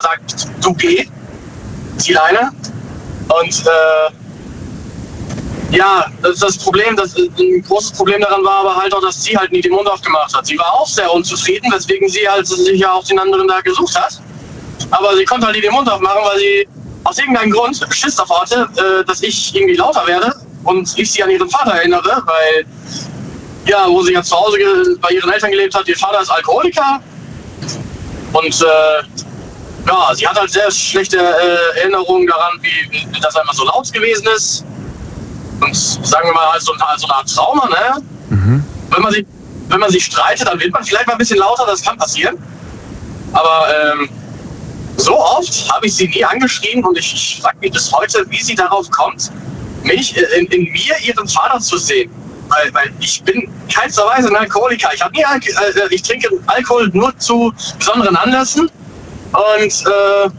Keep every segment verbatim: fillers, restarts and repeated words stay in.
gesagt, du geh, zieh Leine. Und äh, ja, das ist das Problem, das, ein großes Problem daran war aber halt auch, dass sie halt nie den Mund aufgemacht hat. Sie war auch sehr unzufrieden, weswegen sie halt sich ja auch den anderen da gesucht hat. Aber sie konnte halt nie den Mund aufmachen, weil sie aus irgendeinem Grund Schiss davor hatte, äh, dass ich irgendwie lauter werde und ich sie an ihren Vater erinnere, weil, ja, wo sie ja zu Hause bei ihren Eltern gelebt hat, ihr Vater ist Alkoholiker und äh, ja, sie hat halt sehr schlechte äh, Erinnerungen daran, wie, wie das einmal so laut gewesen ist. Und sagen wir mal, als so, als so eine Art Trauma, ne? Mhm. Wenn man sich, wenn man sich streitet, dann wird man vielleicht mal ein bisschen lauter, das kann passieren. Aber ähm, so oft habe ich sie nie angeschrien und ich, ich frage mich bis heute, wie sie darauf kommt, mich in, in mir, ihren Vater zu sehen. Weil, weil ich bin keinster Weise ein Alkoholiker. Ich, hab nie Al- äh, ich trinke Alkohol nur zu besonderen Anlässen. Und äh,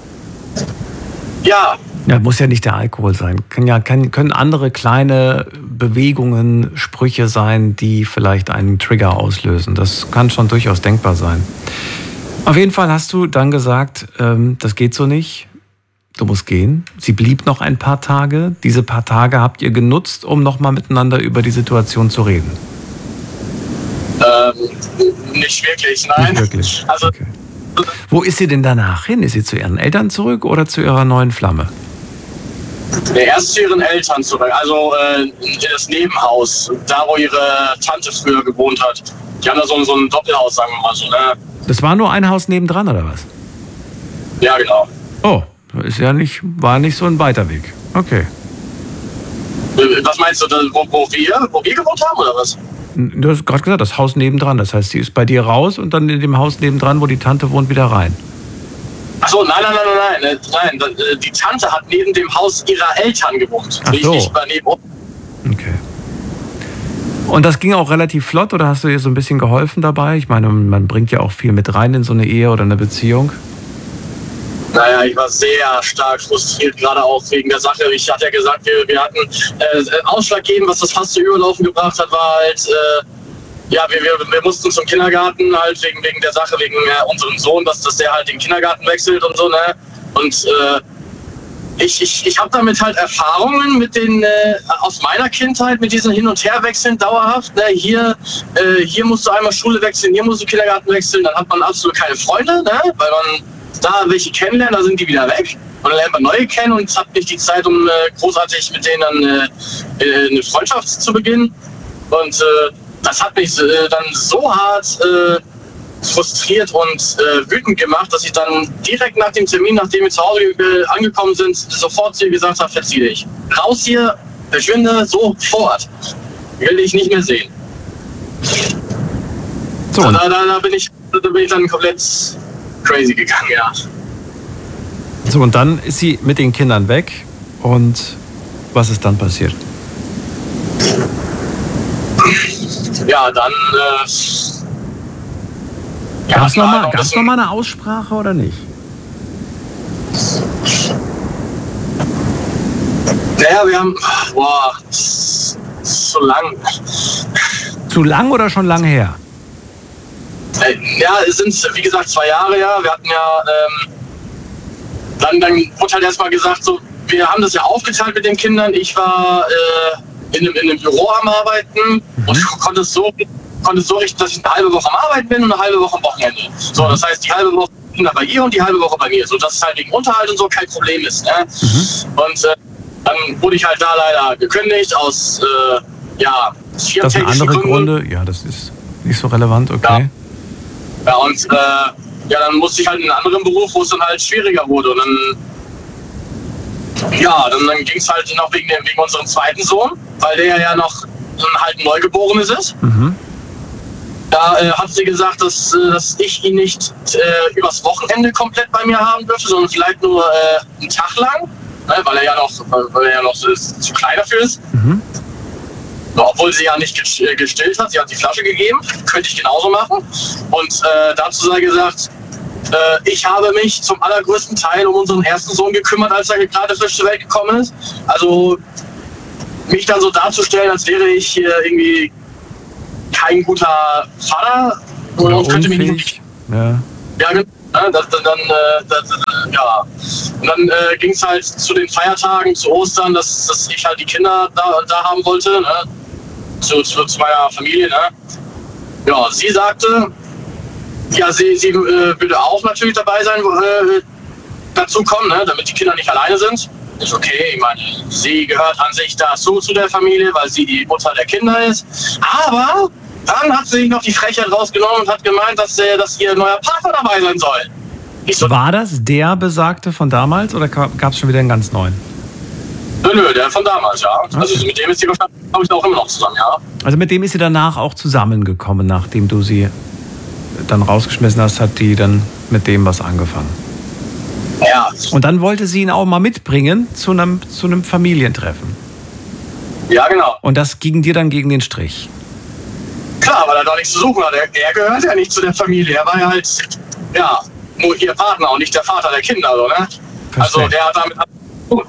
ja. Ja, muss ja nicht der Alkohol sein. Kann ja, kann, können andere kleine Bewegungen, Sprüche sein, die vielleicht einen Trigger auslösen. Das kann schon durchaus denkbar sein. Auf jeden Fall hast du dann gesagt, ähm, das geht so nicht. Du musst gehen. Sie blieb noch ein paar Tage. Diese paar Tage habt ihr genutzt, um nochmal miteinander über die Situation zu reden? Ähm, nicht wirklich, nein. Nicht wirklich. Also, okay. Wo ist sie denn danach hin? Ist sie zu ihren Eltern zurück oder zu ihrer neuen Flamme? Erst zu ihren Eltern zurück, also äh, in das Nebenhaus, da wo ihre Tante früher gewohnt hat. Die haben da so, so ein Doppelhaus, sagen wir mal so. Ne? Das war nur ein Haus nebendran, oder was? Ja, genau. Oh, ist ja nicht, war nicht so ein weiter Weg. Okay. Was meinst du, wo, wo, wir, wo wir gewohnt haben, oder was? Du hast gerade gesagt, das Haus nebendran. Das heißt, sie ist bei dir raus und dann in dem Haus nebendran, wo die Tante wohnt, wieder rein. Ach so, nein, nein, nein, nein, nein, nein. Die Tante hat neben dem Haus ihrer Eltern gewohnt. Ach so. Nicht daneben. Okay. Und das ging auch relativ flott oder hast du ihr so ein bisschen geholfen dabei? Ich meine, man bringt ja auch viel mit rein in so eine Ehe oder eine Beziehung. Naja, ich war sehr stark frustriert, gerade auch wegen der Sache. Ich hatte ja gesagt, wir, wir hatten äh, ausschlaggebend, was das fast zu Überlaufen gebracht hat, war halt, äh, ja, wir, wir, wir mussten zum Kindergarten, halt wegen, wegen der Sache, wegen äh, unserem Sohn, dass, dass der halt den Kindergarten wechselt und so, ne? Und äh, ich, ich, ich habe damit halt Erfahrungen mit den, äh, aus meiner Kindheit, mit diesen Hin- und Herwechseln dauerhaft. Ne? Hier, äh, hier musst du einmal Schule wechseln, hier musst du Kindergarten wechseln, dann hat man absolut keine Freunde, ne? Weil man da welche kennenlernt, da sind die wieder weg. Und dann lernt man neue kennen und hat nicht die Zeit, um äh, großartig mit denen dann äh, eine Freundschaft zu beginnen. Und äh, das hat mich äh, dann so hart äh, frustriert und äh, wütend gemacht, dass ich dann direkt nach dem Termin, nachdem wir zu Hause äh, angekommen sind, sofort zu ihr gesagt habe, verzieh dich. Raus hier, verschwinde sofort. Will dich nicht mehr sehen. So. Also da, da, da, bin ich, da bin ich dann komplett crazy gegangen, ja. So, und dann ist sie mit den Kindern weg. Und was ist dann passiert? Ja, dann äh, ja, Gab es nochmal noch mal eine Aussprache oder nicht? Naja, wir haben, boah, das ist so lang. Zu lang oder schon lang her? Ja, es sind, wie gesagt, zwei Jahre, ja. Wir hatten ja, ähm, dann, dann wurde halt erstmal gesagt, so, wir haben das ja aufgeteilt mit den Kindern. Ich war äh, in, einem, in einem Büro am Arbeiten mhm. und konnte es so, konnte es so richten, dass ich eine halbe Woche am Arbeiten bin und eine halbe Woche am Wochenende. So, das heißt, die halbe Woche Kinder bei ihr und die halbe Woche bei mir. So, dass es halt wegen Unterhalt und so kein Problem ist. Ne? Mhm. Und äh, dann wurde ich halt da leider gekündigt aus, äh, ja, das sind andere Gründen. Gründe? Ja, das ist nicht so relevant, okay. Ja. Ja, und äh, ja, dann musste ich halt in einen anderen Beruf, wo es dann halt schwieriger wurde. Und dann, ja, dann, dann ging es halt noch wegen, dem, wegen unserem zweiten Sohn, weil der ja noch halt ein Neugeborenes ist. Mhm. Da äh, hat sie gesagt, dass, äh, dass ich ihn nicht äh, übers Wochenende komplett bei mir haben dürfte, sondern vielleicht nur äh, einen Tag lang, ne, weil er ja noch, weil er ja noch so, zu klein dafür ist. Mhm. Obwohl sie ja nicht gestillt hat, sie hat die Flasche gegeben, könnte ich genauso machen. Und äh, dazu sei gesagt, äh, ich habe mich zum allergrößten Teil um unseren ersten Sohn gekümmert, als er gerade frisch zur Welt gekommen ist. Also mich dann so darzustellen, als wäre ich äh, irgendwie kein guter Vater oder und könnte mich nicht. Ja. Ja, Ne? Das, dann, äh, das, ja. Und dann äh, ging es halt zu den Feiertagen, zu Ostern, dass, dass ich halt die Kinder da, da haben wollte, ne? zu, zu, zu meiner Familie. Ne? Ja, sie sagte, ja, sie, sie äh, würde auch natürlich dabei sein, äh, dazu kommen, ne? Damit die Kinder nicht alleine sind. Ist okay, ich meine, sie gehört an sich dazu zu der Familie, weil sie die Mutter der Kinder ist. Aber dann hat sie sich noch die Frechheit rausgenommen und hat gemeint, dass, äh, dass ihr neuer Partner dabei sein soll. Ich so, war das der Besagte von damals oder gab es schon wieder einen ganz neuen? Nö, nö, der von damals, ja. Okay. Also mit dem ist sie wahrscheinlich, glaube ich, auch immer noch zusammen, ja. Also mit dem ist sie danach auch zusammengekommen, nachdem du sie dann rausgeschmissen hast, hat die dann mit dem was angefangen. Ja. Und dann wollte sie ihn auch mal mitbringen zu einem, zu einem Familientreffen. Ja, genau. Und das ging dir dann gegen den Strich? Klar, weil er da nichts zu suchen hat. Er, er gehört ja nicht zu der Familie. Er war ja halt, ja, nur ihr Partner und nicht der Vater der Kinder, so, ne? Verstehe. Also der hat damit zu tun.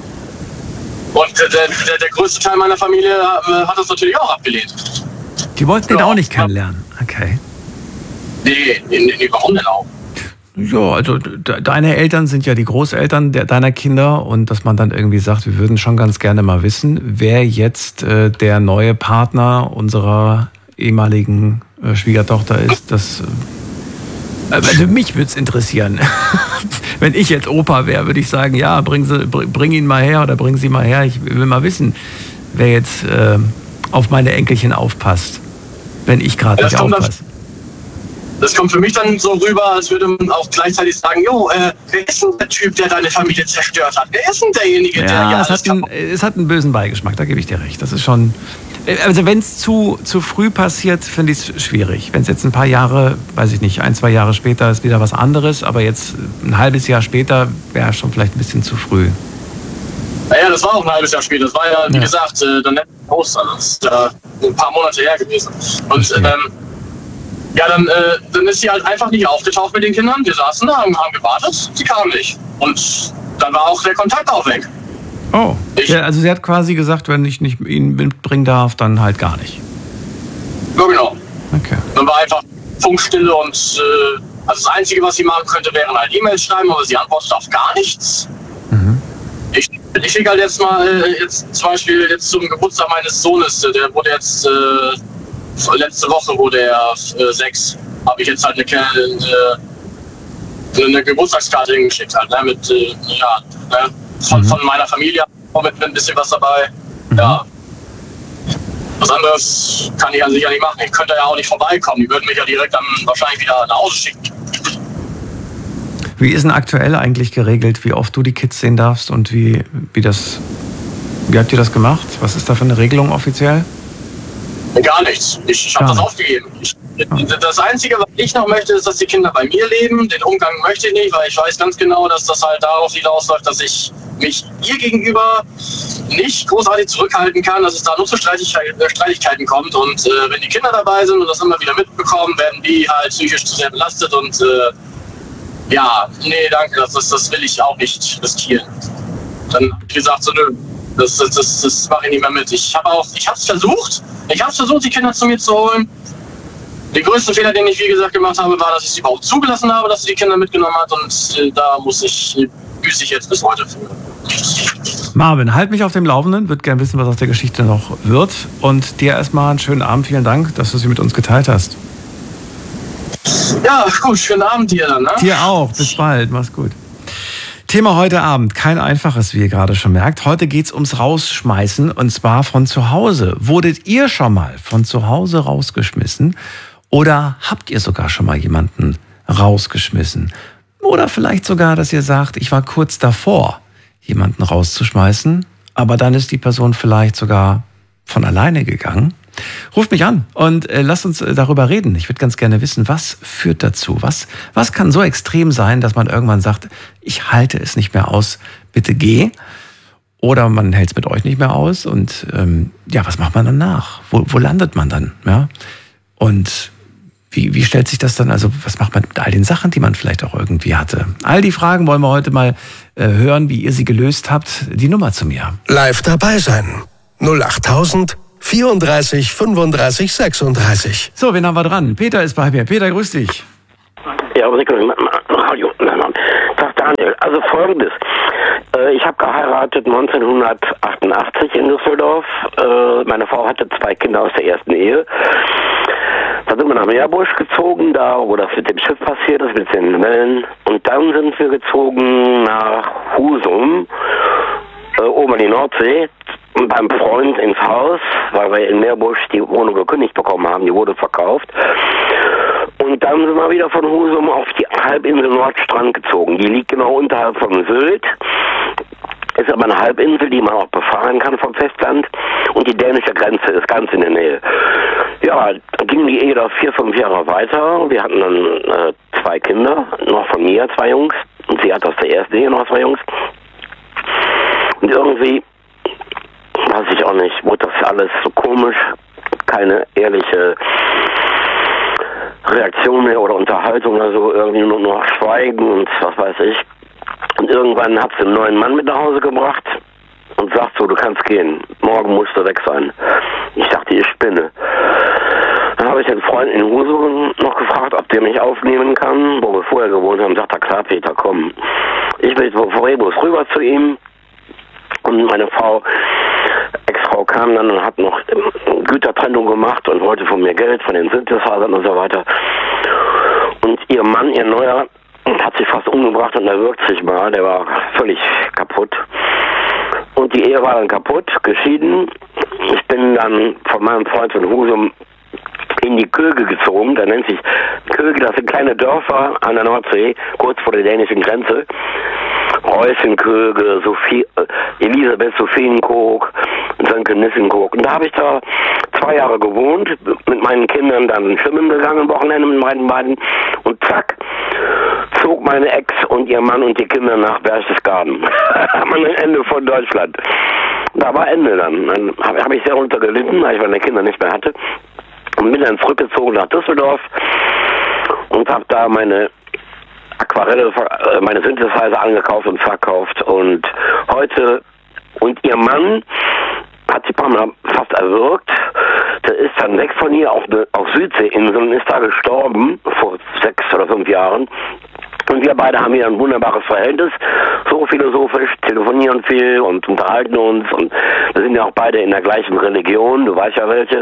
Und der, der, der größte Teil meiner Familie äh, hat das natürlich auch abgelehnt. Die wollten ja, den auch nicht kennenlernen? Okay. Nee, nee, nee, warum denn auch? Ja, also deine Eltern sind ja die Großeltern der, deiner Kinder und dass man dann irgendwie sagt, wir würden schon ganz gerne mal wissen, wer jetzt äh, der neue Partner unserer ehemaligen äh, Schwiegertochter ist, das äh, also mich würde es interessieren. Wenn ich jetzt Opa wäre, würde ich sagen, ja, bring, sie, bring ihn mal her oder bring sie mal her. Ich will mal wissen, wer jetzt äh, auf meine Enkelchen aufpasst, wenn ich gerade nicht aufpasse. Das kommt für mich dann so rüber, als würde man auch gleichzeitig sagen, jo, äh, wer ist denn der Typ, der deine Familie zerstört hat? Wer ist denn derjenige, ja, der... Ja, es hat, einen, es hat einen bösen Beigeschmack, da gebe ich dir recht. Das ist schon... Also wenn es zu, zu früh passiert, finde ich es schwierig. Wenn es jetzt ein paar Jahre, weiß ich nicht, ein, zwei Jahre später ist wieder was anderes, aber jetzt ein halbes Jahr später wäre schon vielleicht ein bisschen zu früh. Naja, das war auch ein halbes Jahr später. Das war ja, wie ja. gesagt, äh, dann Ostern. Das ist ja ein paar Monate her gewesen. Und ähm, ja, dann, äh, dann ist sie halt einfach nicht aufgetaucht mit den Kindern. Wir saßen da, haben, haben gewartet. Sie kam nicht. Und dann war auch der Kontakt auch weg. Oh, ja, also sie hat quasi gesagt, wenn ich nicht ihn mitbringen darf, dann halt gar nicht. Ja, genau. Okay. Dann war einfach Funkstille und äh, also das Einzige, was sie machen könnte, wären halt E-Mails schreiben, aber sie antwortet auf gar nichts. Mhm. Ich, ich schicke halt jetzt mal, äh, jetzt zum Beispiel jetzt zum Geburtstag meines Sohnes, der wurde jetzt, äh, letzte Woche wurde er äh, sechs, habe ich jetzt halt eine, eine, eine Geburtstagskarte hingeschickt halt, ne, mit, äh, ja, ne, von, mhm. von meiner Familie, mit ein bisschen was dabei, mhm. ja. Was anderes kann ich ja sicher nicht machen. Ich könnte ja auch nicht vorbeikommen. Die würden mich ja direkt dann wahrscheinlich wieder nach Hause schicken. Wie ist denn aktuell eigentlich geregelt, wie oft du die Kids sehen darfst und wie, wie das, wie habt ihr das gemacht? Was ist da für eine Regelung offiziell? Gar nichts. Ich, ich habe das aufgegeben. Ich, das Einzige, was ich noch möchte, ist, dass die Kinder bei mir leben. Den Umgang möchte ich nicht, weil ich weiß ganz genau, dass das halt darauf hinausläuft, dass ich mich ihr gegenüber nicht großartig zurückhalten kann, dass es da nur zu Streitigkeiten kommt. Und äh, wenn die Kinder dabei sind und das immer wieder mitbekommen, werden die halt psychisch zu sehr belastet. Und äh, ja, nee, danke, das, das, das will ich auch nicht riskieren. Dann habe ich gesagt, so nö. Das, das, das, das mache ich nicht mehr mit. Ich habe auch, ich habe es versucht. Ich habe versucht, die Kinder zu mir zu holen. Den größten Fehler, den ich wie gesagt gemacht habe, war, dass ich sie überhaupt zugelassen habe, dass sie die Kinder mitgenommen hat. Und äh, da muss ich, büße ich jetzt bis heute für. Marvin, halt mich auf dem Laufenden. Würde gerne wissen, was aus der Geschichte noch wird. Und dir erstmal einen schönen Abend. Vielen Dank, dass du sie mit uns geteilt hast. Ja, gut. Schönen Abend dir dann. Ne? Dir auch. Bis bald. Mach's gut. Thema heute Abend, kein einfaches, wie ihr gerade schon merkt. Heute geht's ums Rausschmeißen und zwar von zu Hause. Wurdet ihr schon mal von zu Hause rausgeschmissen oder habt ihr sogar schon mal jemanden rausgeschmissen? Oder vielleicht sogar, dass ihr sagt, ich war kurz davor, jemanden rauszuschmeißen, aber dann ist die Person vielleicht sogar von alleine gegangen. Ruft mich an und äh, lasst uns äh, darüber reden. Ich würde ganz gerne wissen, was führt dazu? Was, was kann so extrem sein, dass man irgendwann sagt, ich halte es nicht mehr aus, bitte geh. Oder man hält es mit euch nicht mehr aus und ähm, ja, was macht man danach? Wo, wo landet man dann? Ja? Und wie, wie stellt sich das dann, also was macht man mit all den Sachen, die man vielleicht auch irgendwie hatte? All die Fragen wollen wir heute mal äh, hören, wie ihr sie gelöst habt. Die Nummer zu mir. Live dabei sein. null achttausend vierunddreißig fünfunddreißig sechsunddreißig. So, wen haben wir dran? Peter ist bei mir. Peter, grüß dich. Ja, aber Radio. Tag Daniel. Also folgendes. Ich habe geheiratet neunzehnhundertachtundachtzig in Düsseldorf. Meine Frau hatte zwei Kinder aus der ersten Ehe. Dann sind wir nach Meerbusch gezogen, da wo das mit dem Schiff passiert ist, mit den Wellen. Und dann sind wir gezogen nach Husum, oben an die Nordsee, beim Freund ins Haus, weil wir in Meerbusch die Wohnung gekündigt bekommen haben. Die wurde verkauft. Und dann sind wir wieder von Husum auf die Halbinsel Nordstrand gezogen. Die liegt genau unterhalb von Sylt. Ist aber eine Halbinsel, die man auch befahren kann vom Festland. Und die dänische Grenze ist ganz in der Nähe. Ja, dann ging die Ehe da vier, fünf Jahre weiter. Wir hatten dann äh, zwei Kinder, noch von mir zwei Jungs. Und sie hat aus der ersten Ehe noch zwei Jungs. Und irgendwie, weiß ich auch nicht, wurde das alles so komisch. Keine ehrliche Reaktion mehr oder Unterhaltung oder so, irgendwie nur noch Schweigen und was weiß ich. Und irgendwann hat sie einen neuen Mann mit nach Hause gebracht und sagt so, du kannst gehen, morgen musst du weg sein. Ich dachte, ich spinne. Dann habe ich den Freund in Husum noch gefragt, ob der mich aufnehmen kann, wo wir vorher gewohnt haben. Sagt er, klar, Peter, komm. Ich bin jetzt vor Rebus rüber zu ihm und meine Frau, Ex-Frau kam dann und hat noch Gütertrennung gemacht und wollte von mir Geld, von den Synthesizern und so weiter. Und ihr Mann, ihr neuer, hat sich fast umgebracht und erwürgt sich mal. Der war völlig kaputt. Und die Ehe war dann kaputt, geschieden. Ich bin dann von meinem Freund von Husum in die Köge gezogen. Da nennt sich Köge, das sind kleine Dörfer an der Nordsee, kurz vor der dänischen Grenze. Reußenköge, Sophie, Elisabeth Sophienkoog, Sönke-Nissenkog. Und da habe ich da zwei Jahre gewohnt, mit meinen Kindern dann schwimmen gegangen, Wochenende mit meinen beiden. Und zack, zog meine Ex und ihr Mann und die Kinder nach Berchtesgaden. Am Ende von Deutschland. Da war Ende dann. Dann habe hab ich sehr runter gelitten, weil ich meine Kinder nicht mehr hatte. Und bin dann zurückgezogen nach Düsseldorf und habe da meine Aquarelle, meine Synthesizer angekauft und verkauft. Und heute, und ihr Mann hat sie ein paar Mal fast erwürgt. Der ist dann weg von ihr auf, eine, auf Südseeinseln und ist da gestorben vor sechs oder fünf Jahren. Und wir beide haben hier ein wunderbares Verhältnis, so philosophisch, telefonieren viel und unterhalten uns. Und wir sind ja auch beide in der gleichen Religion, du weißt ja welche.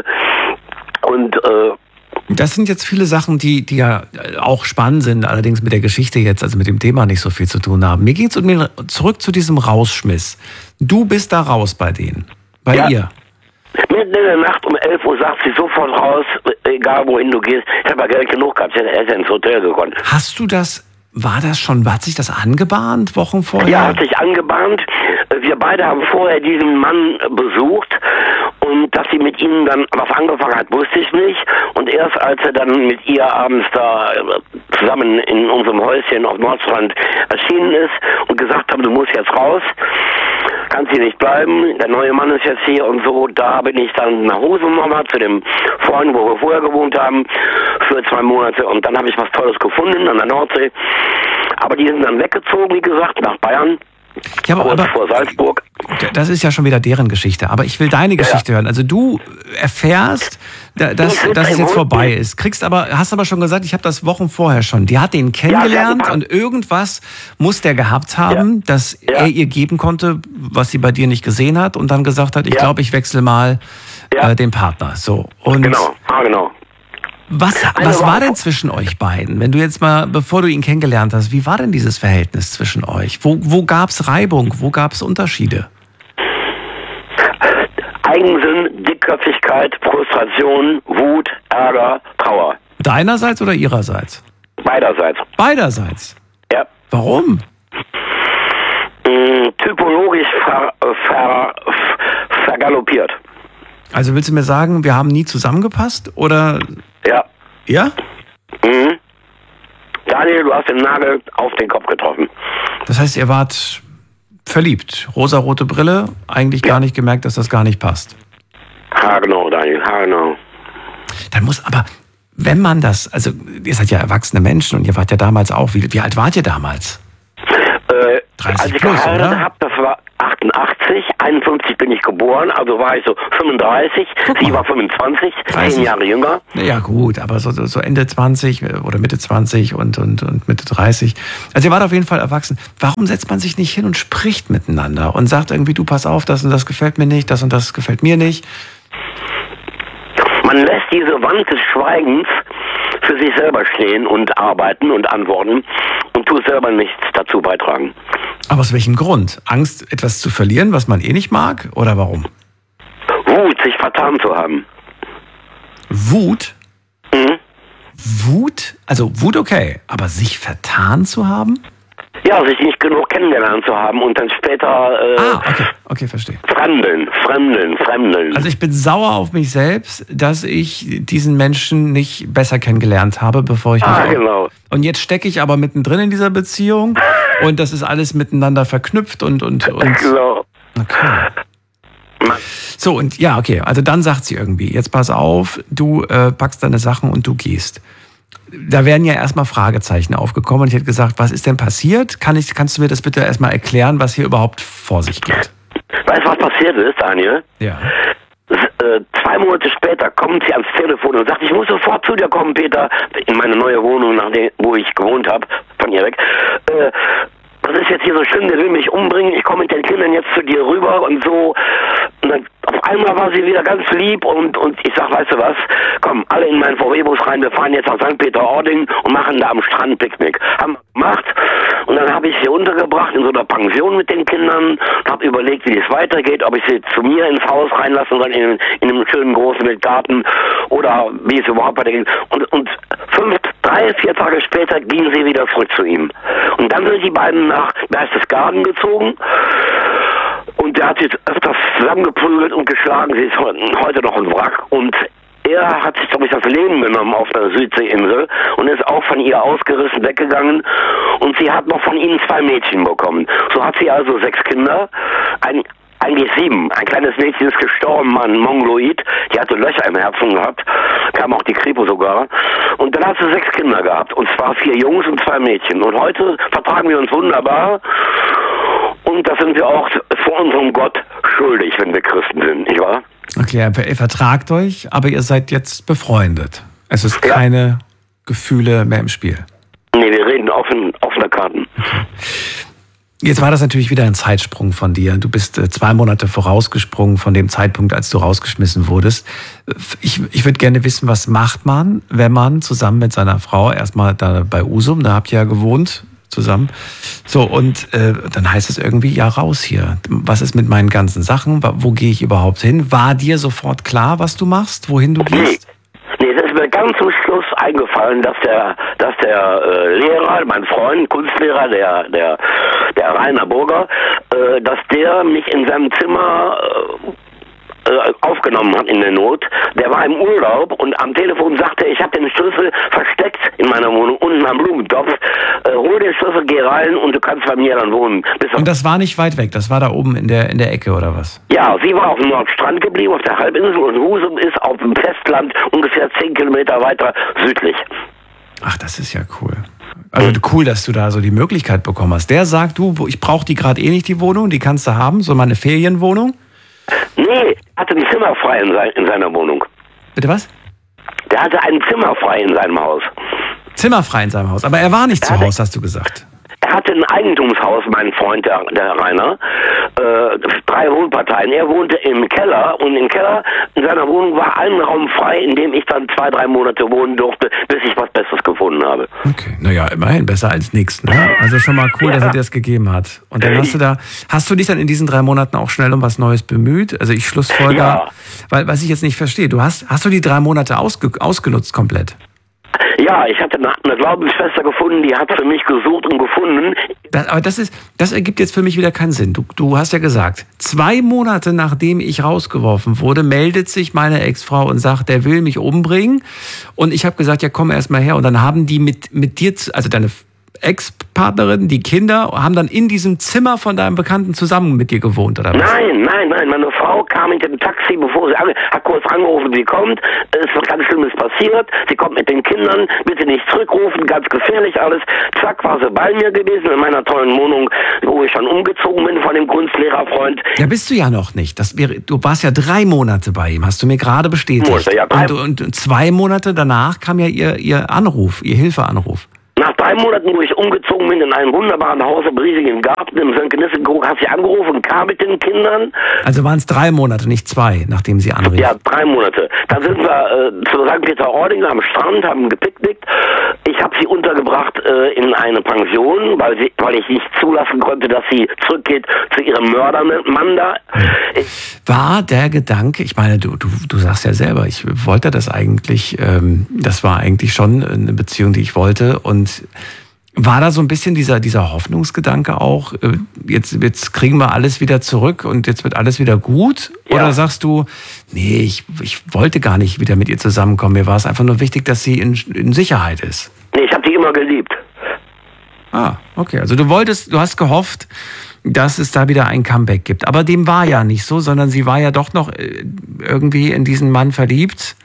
Und äh, das sind jetzt viele Sachen, die, die ja auch spannend sind, allerdings mit der Geschichte jetzt, also mit dem Thema nicht so viel zu tun haben. Mir geht's um den, zurück zu diesem Rausschmiss. Du bist da raus bei denen, bei ja. ihr. Mitten in der Nacht um elf Uhr sagt sie sofort raus, egal wohin du gehst. Ich habe ja Geld genug gehabt, ich hätte ins Hotel gekonnt. Hast du das, war das schon, hat sich das angebahnt, Wochen vorher? Ja, hat sich angebahnt. Wir beide haben vorher diesen Mann besucht. Und dass sie mit ihm dann was angefangen hat, wusste ich nicht. Und erst als er dann mit ihr abends da zusammen in unserem Häuschen auf Nordstrand erschienen ist und gesagt hat, du musst jetzt raus, kannst hier nicht bleiben, der neue Mann ist jetzt hier und so, da bin ich dann nach Husum nochmal zu dem Freund, wo wir vorher gewohnt haben, für zwei Monate. Und dann habe ich was Tolles gefunden an der Nordsee. Aber die sind dann weggezogen, wie gesagt, nach Bayern. Ja, aber, aber vor Salzburg. Das ist ja schon wieder deren Geschichte. Aber ich will deine Geschichte ja, ja. hören. Also du erfährst, dass, dass es jetzt vorbei ist. Kriegst aber, hast aber schon gesagt, ich habe das Wochen vorher schon. Die hat den kennengelernt ja, und irgendwas muss der gehabt haben, ja. dass ja. er ihr geben konnte, was sie bei dir nicht gesehen hat und dann gesagt hat, ich ja. glaube, ich wechsle mal ja. äh, den Partner. So. Und genau, ah, genau. Was, was war denn zwischen euch beiden? Wenn du jetzt mal, bevor du ihn kennengelernt hast, wie war denn dieses Verhältnis zwischen euch? Wo, wo gab es Reibung? Wo gab es Unterschiede? Eigensinn, Dickköpfigkeit, Frustration, Wut, Ärger, Trauer. Deinerseits oder ihrerseits? Beiderseits. Beiderseits? Ja. Warum? Mm, typologisch ver, ver, vergaloppiert. Also willst du mir sagen, wir haben nie zusammengepasst? Oder? Ja. Ja? Mhm. Daniel, du hast den Nagel auf den Kopf getroffen. Das heißt, ihr wart verliebt. Rosarote Brille, eigentlich ja. gar nicht gemerkt, dass das gar nicht passt. Ha, genau, Daniel, ha, genau. Dann muss aber, wenn man das, also ihr seid ja erwachsene Menschen und ihr wart ja damals auch, wie, wie alt wart ihr damals? Äh, dreißig als ich plus, geheiratet oder? Hab, das war achtundachtzig, einundfünfzig bin ich geboren, also war ich so fünfunddreißig, sie war fünfundzwanzig, zehn Jahre jünger. Ja gut, aber so, so Ende zwanzig oder Mitte zwanzig und, und, und Mitte dreißig. Also ihr wart auf jeden Fall erwachsen. Warum setzt man sich nicht hin und spricht miteinander und sagt irgendwie, du pass auf, das und das gefällt mir nicht, das und das gefällt mir nicht? Man lässt diese Wand des Schweigens für sich selber stehen und arbeiten und antworten und tut selber nichts dazu beitragen. Aber aus welchem Grund? Angst, etwas zu verlieren, was man eh nicht mag? Oder warum? Wut, sich vertan zu haben. Wut? Mhm. Wut? Also Wut okay, aber sich vertan zu haben? Ja, sich nicht genug kennengelernt zu haben und dann später äh, ah, okay, okay, verstehe. Fremdeln, Fremdeln, Fremdeln. Also ich bin sauer auf mich selbst, dass ich diesen Menschen nicht besser kennengelernt habe, bevor ich mich... Ah, genau. Und jetzt stecke ich aber mittendrin in dieser Beziehung und das ist alles miteinander verknüpft und... und, und genau. Okay. So, und ja, okay, also dann sagt sie irgendwie, jetzt pass auf, du äh, packst deine Sachen und du gehst. Da wären ja erstmal Fragezeichen aufgekommen und ich hätte gesagt, was ist denn passiert? Kann ich, kannst du mir das bitte erstmal erklären, was hier überhaupt vor sich geht? Weißt du, was passiert ist, Daniel? Ja. Äh, zwei Monate später kommt sie ans Telefon und sagt, ich muss sofort zu dir kommen, Peter, in meine neue Wohnung, nach der, wo ich gewohnt habe, von ihr weg. Äh, das ist jetzt hier so schlimm, der will mich umbringen, ich komme mit den Kindern jetzt zu dir rüber und so. Und dann auf einmal war sie wieder ganz lieb und, und ich sag, weißt du was, komm, alle in meinen V W-Bus rein, wir fahren jetzt nach Sankt Peter-Ording und machen da am Strand Picknick. Haben wir gemacht und dann habe ich sie untergebracht in so einer Pension mit den Kindern und habe überlegt, wie es weitergeht, ob ich sie zu mir ins Haus reinlassen soll, in, in einem schönen großen Garten oder wie es überhaupt weitergeht. Und, und fünf, drei, vier Tage später gingen sie wieder zurück zu ihm. Und dann sind die beiden nach Berchtesgaden gezogen. Und der hat sich öfters zusammengeprügelt und geschlagen. Sie ist heute noch ein Wrack. Und er hat sich, glaube ich, das Leben genommen auf der Südseeinsel und ist auch von ihr ausgerissen weggegangen. Und sie hat noch von ihnen zwei Mädchen bekommen. So hat sie also sechs Kinder. Ein, eigentlich sieben. Ein kleines Mädchen ist gestorben, ein Mongoloid. Die hatte Löcher im Herzen gehabt. Kam auch die Kripo sogar. Und dann hat sie sechs Kinder gehabt. Und zwar vier Jungs und zwei Mädchen. Und heute vertragen wir uns wunderbar. Und das sind wir auch vor unserem Gott schuldig, wenn wir Christen sind, nicht wahr? Okay, ihr vertragt euch, aber ihr seid jetzt befreundet. Es ist keine ja. Gefühle mehr im Spiel. Nee, wir reden offen, offene Karten. Okay. Jetzt war das natürlich wieder ein Zeitsprung von dir. Du bist äh, zwei Monate vorausgesprungen von dem Zeitpunkt, als du rausgeschmissen wurdest. Ich, ich würde gerne wissen, was macht man, wenn man zusammen mit seiner Frau, erstmal da bei Usum, da habt ihr ja gewohnt, zusammen. So, und äh, dann heißt es irgendwie, ja, raus hier. Was ist mit meinen ganzen Sachen? Wo gehe ich überhaupt hin? War dir sofort klar, was du machst, wohin du gehst? Nee, es ist mir ganz zum Schluss eingefallen, dass der, dass der äh, Lehrer, mein Freund, Kunstlehrer, der, der, der Rainer Burger, äh, dass der mich in seinem Zimmer äh, aufgenommen hat in der Not. Der war im Urlaub und am Telefon sagte er, ich habe den Schlüssel versteckt in meiner Wohnung, unten am Blumentopf. Äh, hol den Schlüssel, geh rein und du kannst bei mir dann wohnen. Bis und das war nicht weit weg, das war da oben in der in der Ecke, oder was? Ja, sie war auf dem Nordstrand geblieben, auf der Halbinsel, und Husum ist auf dem Festland ungefähr zehn Kilometer weiter südlich. Ach, das ist ja cool. Also cool, dass du da so die Möglichkeit bekommen hast. Der sagt, du, ich brauche die gerade eh nicht, die Wohnung, die kannst du haben, so meine Ferienwohnung. Nee, er hatte ein Zimmer frei in, sein, in seiner Wohnung. Bitte was? Der hatte ein Zimmer frei in seinem Haus. Zimmer frei in seinem Haus, aber er war nicht er zu hatte, Hause, hast du gesagt. Er hatte ein Eigentumshaus, mein Freund, der, der Rainer. Äh, drei Wohnparteien. Er wohnte im Keller und im Keller in seiner Wohnung war ein Raum frei, in dem ich dann zwei, drei Monate wohnen durfte, bis ich was Besseres gefunden habe. Okay, naja, immerhin besser als nichts, ne? Also schon mal cool, ja. dass er dir das gegeben hat. Und dann hast du da, hast du dich dann in diesen drei Monaten auch schnell um was Neues bemüht? Also ich schlussfolger, ja. weil was ich jetzt nicht verstehe, du hast, hast du die drei Monate ausge, ausgenutzt komplett? Ja, ich hatte eine Glaubensschwester gefunden, die hat für mich gesucht und gefunden. Das, aber das ist, das ergibt jetzt für mich wieder keinen Sinn. Du, du hast ja gesagt, zwei Monate nachdem ich rausgeworfen wurde, meldet sich meine Ex-Frau und sagt, der will mich umbringen. Und ich habe gesagt, ja komm erst mal her. Und dann haben die mit, mit dir, also deine Ex Partnerin, die Kinder, haben dann in diesem Zimmer von deinem Bekannten zusammen mit dir gewohnt, oder was? Nein, nein, nein. Meine Frau kam mit dem Taxi, bevor sie ange hat kurz angerufen, sie kommt. Es ist was ganz Schlimmes passiert. Sie kommt mit den Kindern. Bitte nicht zurückrufen. Ganz gefährlich alles. Zack, war sie bei mir gewesen in meiner tollen Wohnung, wo ich schon umgezogen bin von dem Kunstlehrerfreund. Ja, bist du ja noch nicht. Das wäre, du warst ja drei Monate bei ihm, hast du mir gerade bestätigt. Monate, ja, und, und zwei Monate danach kam ja ihr, ihr Anruf, ihr Hilfeanruf. Nach drei Monaten, wo ich umgezogen bin in einem wunderbaren Haus im riesigen Garten im Sönkenisse-Krug, hat sie angerufen, kam mit den Kindern. Also waren es drei Monate, nicht zwei, nachdem sie anrief? Ja, drei Monate. Dann sind wir äh, zu Sankt Peter-Ording am Strand, haben gepicknickt. Ich habe sie untergebracht äh, in eine Pension, weil, sie, weil ich nicht zulassen konnte, dass sie zurückgeht zu ihrem Mördermann da. Ich war der Gedanke, ich meine, du, du, du sagst ja selber, ich wollte das eigentlich, ähm, das war eigentlich schon eine Beziehung, die ich wollte, und war da so ein bisschen dieser, dieser Hoffnungsgedanke auch, jetzt, jetzt kriegen wir alles wieder zurück und jetzt wird alles wieder gut? Ja. Oder sagst du, nee, ich, ich wollte gar nicht wieder mit ihr zusammenkommen, mir war es einfach nur wichtig, dass sie in, in Sicherheit ist? Nee, ich habe die immer geliebt. Ah, okay, also du wolltest, du hast gehofft, dass es da wieder ein Comeback gibt. Aber dem war ja nicht so, sondern sie war ja doch noch irgendwie in diesen Mann verliebt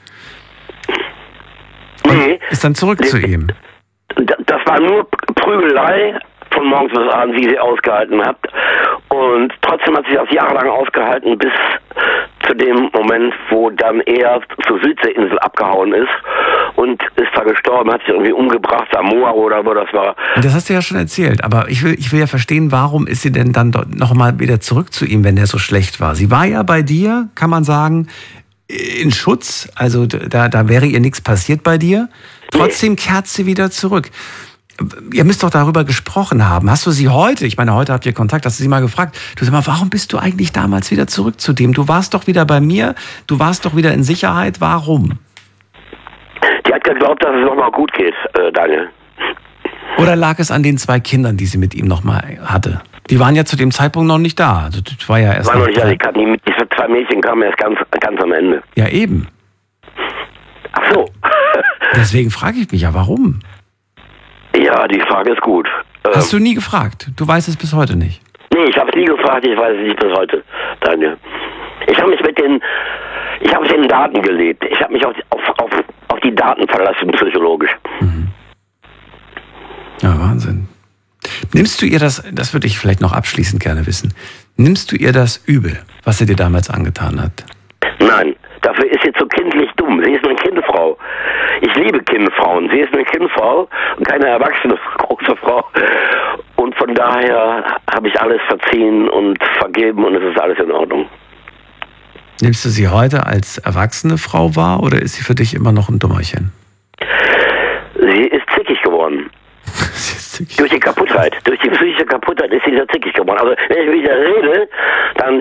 und nee. ist dann zurück nee. zu ihm. Das war nur Prügelei von morgens bis abends, wie sie ausgehalten hat. Und trotzdem hat sie das jahrelang ausgehalten, bis zu dem Moment, wo dann er zur Südseeinsel abgehauen ist und ist da gestorben, hat sich irgendwie umgebracht, Samoa oder wo das war. Das hast du ja schon erzählt, aber ich will, ich will ja verstehen, warum ist sie denn dann nochmal wieder zurück zu ihm, wenn der so schlecht war? Sie war ja bei dir, kann man sagen, in Schutz, also da, da wäre ihr nichts passiert bei dir. Trotzdem kehrt sie wieder zurück. Ihr müsst doch darüber gesprochen haben. Hast du sie heute, ich meine, heute habt ihr Kontakt, hast du sie mal gefragt, du sag mal, warum bist du eigentlich damals wieder zurück zu dem? Du warst doch wieder bei mir, du warst doch wieder in Sicherheit, warum? Die hat geglaubt, dass es nochmal gut geht, äh, Daniel. Oder lag es an den zwei Kindern, die sie mit ihm nochmal hatte? Die waren ja zu dem Zeitpunkt noch nicht da. Also, das war ja erst war noch nicht da. Die, diese zwei Mädchen kamen erst ganz, ganz am Ende. Ja, eben. Ach so. Deswegen frage ich mich ja, warum? Ja, die Frage ist gut. Hast ähm, du nie gefragt? Du weißt es bis heute nicht? Nee, ich habe es nie gefragt, ich weiß es nicht bis heute, Daniel. Ich habe mich mit den, ich habe mit den Daten gelebt. Ich habe mich auf, auf, auf, auf die Daten verlassen, psychologisch. Mhm. Ja, Wahnsinn. Nimmst du ihr das, das würde ich vielleicht noch abschließend gerne wissen, nimmst du ihr das übel, was sie dir damals angetan hat? Nein, dafür ist sie zu kindlich dumm. Sie ist eine Kindfrau. Ich liebe Kindfrauen. Sie ist eine Kindfrau und keine erwachsene große Frau. Und von daher habe ich alles verziehen und vergeben und es ist alles in Ordnung. Nimmst du sie heute als erwachsene Frau wahr oder ist sie für dich immer noch ein Dummerchen? Sie ist zickig geworden. Sie ist zickig. Durch die Kaputtheit, durch die psychische Kaputtheit ist sie sehr zickig geworden. Also wenn ich wieder rede, dann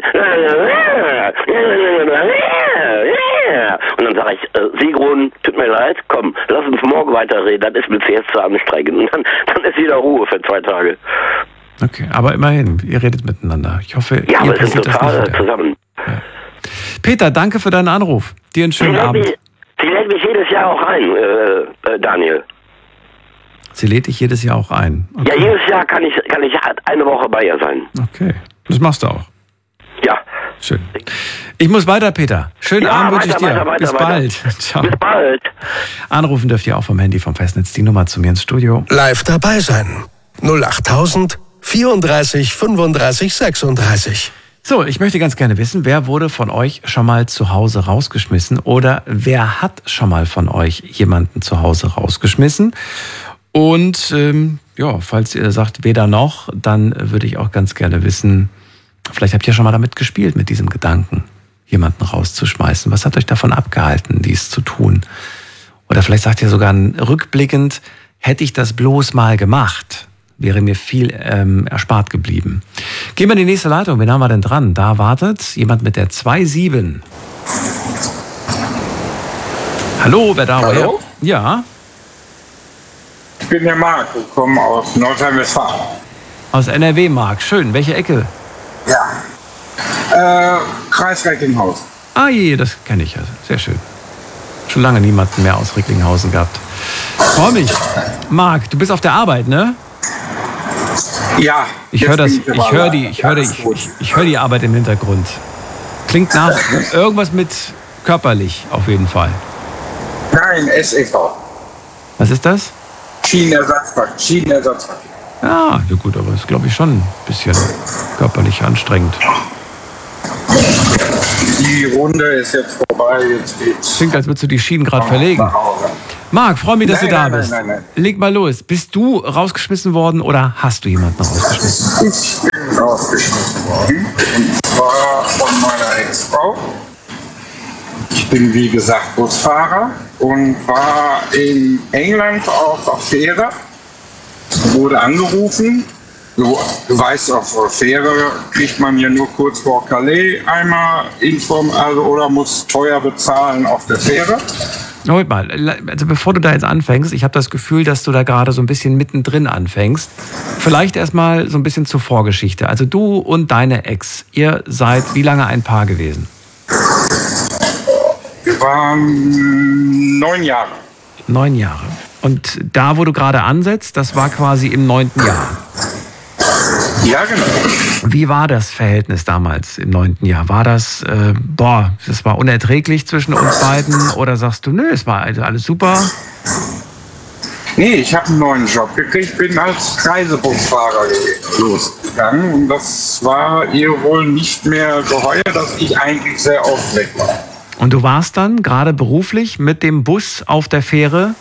und dann sage ich, äh, Sigrun, tut mir leid, komm, lass uns morgen weiterreden, das ist mir jetzt zu anstrengend. Und dann, dann ist wieder Ruhe für zwei Tage. Okay, aber immerhin, ihr redet miteinander. Ich hoffe, ja, ihr wir sind total zusammen. Ja. Peter, danke für deinen Anruf. Dir einen schönen Sie Abend. Mich, sie lädt mich jedes Jahr auch ein, äh, äh, Daniel. Sie lädt dich jedes Jahr auch ein? Okay. Ja, jedes Jahr kann ich, kann ich eine Woche bei ihr sein. Okay, das machst du auch. Ja. Schön. Ich muss weiter, Peter. Schönen ja, Abend wünsche ich dir. Weiter, weiter, Bis weiter. bald. Ciao. Bis bald. Anrufen dürft ihr auch vom Handy vom Festnetz. Die Nummer zu mir ins Studio. Live dabei sein. null achttausend vierunddreißig fünfunddreißig sechsunddreißig. So, ich möchte ganz gerne wissen, wer wurde von euch schon mal zu Hause rausgeschmissen oder wer hat schon mal von euch jemanden zu Hause rausgeschmissen? Und ähm, ja, falls ihr sagt, weder noch, dann würde ich auch ganz gerne wissen, vielleicht habt ihr schon mal damit gespielt, mit diesem Gedanken, jemanden rauszuschmeißen. Was hat euch davon abgehalten, dies zu tun? Oder vielleicht sagt ihr sogar rückblickend, hätte ich das bloß mal gemacht, wäre mir viel ähm, erspart geblieben. Gehen wir in die nächste Leitung. Wen haben wir denn dran? Da wartet jemand mit der zwei sieben. Hallo, wer da? Hallo? Woher? Ja. Ich bin der Marc, ich komme aus Nordrhein-Westfalen. Aus N R W, Marc. Schön. Welche Ecke? Ja. Äh, Kreis Recklinghausen. Ah je, das kenne ich ja. Sehr schön. Schon lange niemanden mehr aus Recklinghausen gehabt. Freue mich. Marc, du bist auf der Arbeit, ne? Ja. Ich höre das, ich höre die, ich höre die, ich, ich, ich höre die Arbeit im Hintergrund. Klingt nach irgendwas mit körperlich auf jeden Fall. Nein, S E V. Was ist das? Schienenersatzverkehr. Schienenersatzverkehr. Ja, ja gut, aber ist glaube ich schon ein bisschen körperlich anstrengend. Die Runde ist jetzt vorbei, jetzt geht's. Klingt, als würdest du die Schienen gerade verlegen. Marc, freue mich, dass nein, du da nein, bist. Nein, nein, nein. Leg mal los. Bist du rausgeschmissen worden oder hast du jemanden rausgeschmissen? Ich bin rausgeschmissen worden. Und zwar von meiner Ex-Frau. Ich bin, wie gesagt, Busfahrer und war in England auf der Fähre. Wurde angerufen. Du, du weißt, auf der Fähre kriegt man ja nur kurz vor Calais einmal Inform, also oder muss teuer bezahlen auf der Fähre. Moment mal, also bevor du da jetzt anfängst, ich habe das Gefühl, dass du da gerade so ein bisschen mittendrin anfängst. Vielleicht erstmal so ein bisschen zur Vorgeschichte. Also du und deine Ex, ihr seid wie lange ein Paar gewesen? Wir waren neun Jahre. Neun Jahre. Und da, wo du gerade ansetzt, das war quasi im neunten Jahr. Ja, genau. Wie war das Verhältnis damals im neunten Jahr? War das, äh, boah, das war unerträglich zwischen uns beiden? Oder sagst du, nö, es war also alles super? Nee, ich habe einen neuen Job gekriegt, bin als Reisebusfahrer losgegangen. Und das war ihr wohl nicht mehr geheuer, dass ich eigentlich sehr oft weg war. Und du warst dann gerade beruflich mit dem Bus auf der Fähre?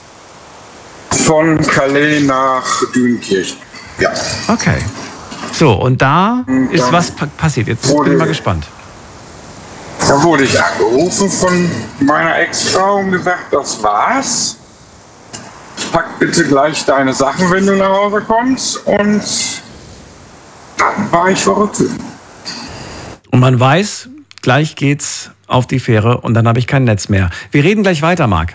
Von Calais nach Dünkirchen. Ja. Okay. So, und da und ist was pa- passiert. Jetzt bin ich mal gespannt. Da wurde ich angerufen von meiner Ex-Frau und gesagt, das war's. Pack bitte gleich deine Sachen, wenn du nach Hause kommst. Und dann war ich vor der Tür. Und man weiß, gleich geht's auf die Fähre und dann habe ich kein Netz mehr. Wir reden gleich weiter, Marc.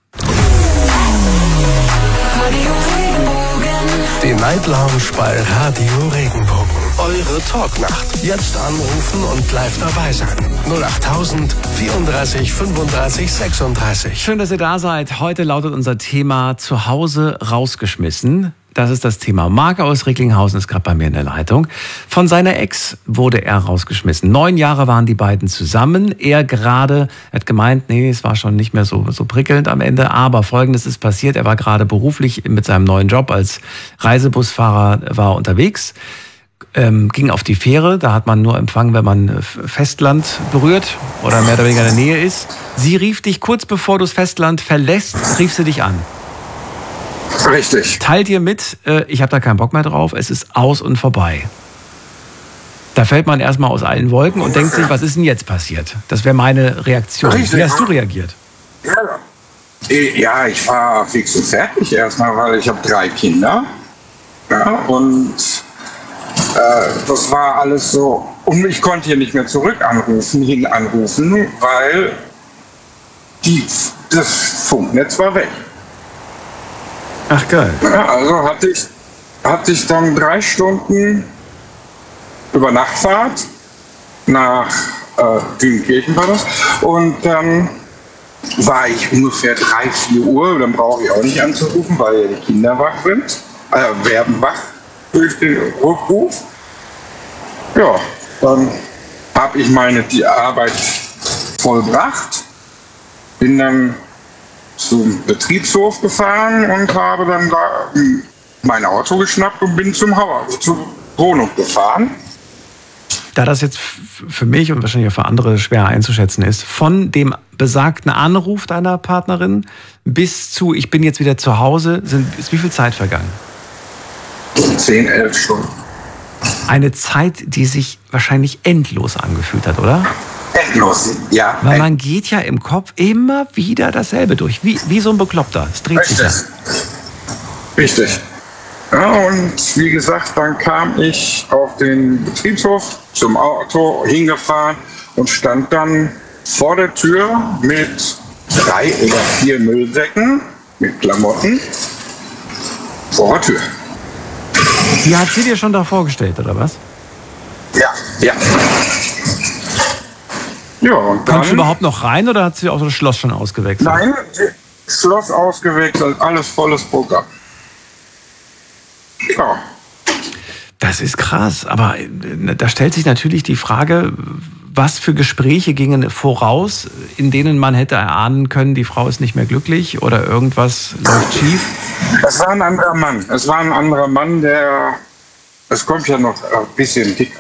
Die Night Lounge bei Radio Regenbogen. Eure Talknacht. Jetzt anrufen und live dabei sein. null acht tausend vierunddreißig fünfunddreißig sechsunddreißig. Schön, dass ihr da seid. Heute lautet unser Thema zu Hause rausgeschmissen. Das ist das Thema. Marc aus Recklinghausen ist gerade bei mir in der Leitung. Von seiner Ex wurde er rausgeschmissen. Neun Jahre waren die beiden zusammen. Er gerade, er hat gemeint, nee, es war schon nicht mehr so, so prickelnd am Ende. Aber Folgendes ist passiert. Er war gerade beruflich mit seinem neuen Job als Reisebusfahrer war unterwegs. Ähm, ging auf die Fähre. Da hat man nur Empfang, wenn man Festland berührt oder mehr oder weniger in der Nähe ist. Sie rief dich kurz bevor du das Festland verlässt, rief sie dich an. Richtig. Teilt ihr mit, äh, ich habe da keinen Bock mehr drauf, es ist aus und vorbei. Da fällt man erstmal aus allen Wolken und denkt sich, was ist denn jetzt passiert? Das wäre meine Reaktion. Richtig. Wie hast du reagiert? Ja, ja, ich war fix und fertig erstmal, weil ich habe drei Kinder. Ja, und äh, das war alles so. Und ich konnte hier nicht mehr zurück anrufen, hin anrufen, weil die, das Funknetz war weg. Ach geil. Ja, also hatte ich, hatte ich dann drei Stunden über Nachtfahrt nach äh, Dünkirchen war das. Und dann war ich ungefähr drei, vier Uhr. Dann brauche ich auch nicht anzurufen, weil ja die Kinder wach sind. Äh, werden wach durch den Rückruf. Ja, dann habe ich meine die Arbeit vollbracht. Bin dann zum Betriebshof gefahren und habe dann da mein Auto geschnappt und bin zum Haus, zur Wohnung gefahren. Da das jetzt für mich und wahrscheinlich auch für andere schwer einzuschätzen ist, von dem besagten Anruf deiner Partnerin bis zu ich bin jetzt wieder zu Hause, sind, ist wie viel Zeit vergangen? Zehn, elf Stunden. Eine Zeit, die sich wahrscheinlich endlos angefühlt hat, oder? Endlos, ja. Weil man geht ja im Kopf immer wieder dasselbe durch, wie, wie so ein Bekloppter. Es dreht sich ja. Richtig. Ja, und wie gesagt, dann kam ich auf den Betriebshof zum Auto hingefahren und stand dann vor der Tür mit drei oder vier Müllsäcken mit Klamotten vor der Tür. Die hat sie dir schon da vorgestellt, oder was? Ja, ja. Ja, und dann, Kommst du überhaupt noch rein oder hat sie auch das Schloss schon ausgewechselt? Nein, Schloss ausgewechselt, alles volles Programm. Ja. Das ist krass, aber da stellt sich natürlich die Frage, was für Gespräche gingen voraus, in denen man hätte erahnen können, die Frau ist nicht mehr glücklich oder irgendwas läuft schief? Es war ein anderer Mann. Es war ein anderer Mann, der... Es kommt ja noch ein bisschen dicker.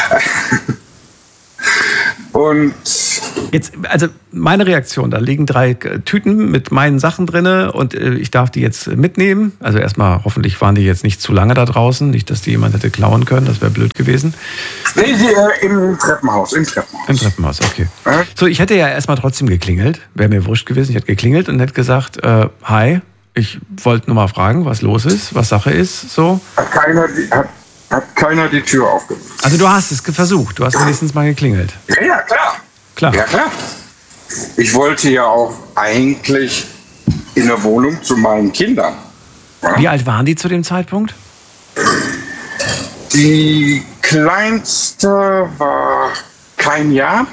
Und jetzt, also meine Reaktion, da liegen drei Tüten mit meinen Sachen drin und ich darf die jetzt mitnehmen. Also erstmal, hoffentlich waren die jetzt nicht zu lange da draußen, nicht, dass die jemand hätte klauen können, das wäre blöd gewesen. Nee, hier im Treppenhaus, im Treppenhaus. Im Treppenhaus, okay. Ja? So, ich hätte ja erstmal trotzdem geklingelt, wäre mir wurscht gewesen, ich hätte geklingelt und hätte gesagt, äh, hi, ich wollte nur mal fragen, was los ist, was Sache ist, so. Hat keiner die, hat, hat keiner die Tür aufgemacht. Also du hast es versucht, du hast wenigstens mal geklingelt. Ja, ja, klar. Klar. Ja, klar. Ich wollte ja auch eigentlich in der Wohnung zu meinen Kindern. Ja? Wie alt waren die zu dem Zeitpunkt? Die kleinste war kein Jahr.